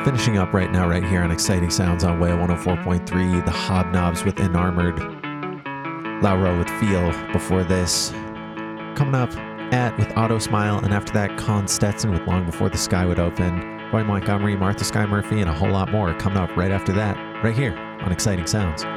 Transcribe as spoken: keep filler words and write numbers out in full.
Finishing up right now, right here on Exciting Sounds on Way one oh four point three, the Hobnobs with Enarmored, Lauro with Feel before this. Coming up, At with Auto Smile, and after that, Con Stetson with Long Before the Sky Would Open, Roy Montgomery, Martha Skye Murphy, and a whole lot more coming up right after that, right here on Exciting Sounds.